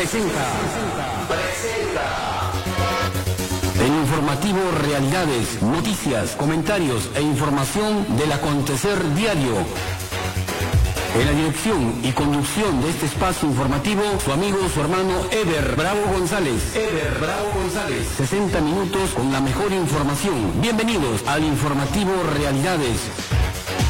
presenta. El informativo Realidades, noticias, comentarios e información del acontecer diario. En la dirección y conducción de este espacio informativo, su amigo, su hermano Ever Bravo González. 60 minutos con la mejor información. Bienvenidos al informativo Realidades.